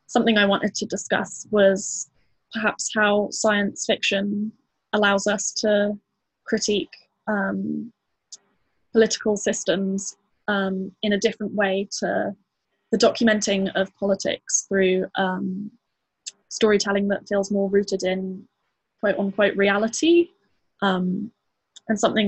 something I wanted to discuss was perhaps how science fiction allows us to critique political systems in a different way to the documenting of politics through storytelling that feels more rooted in quote unquote reality, and something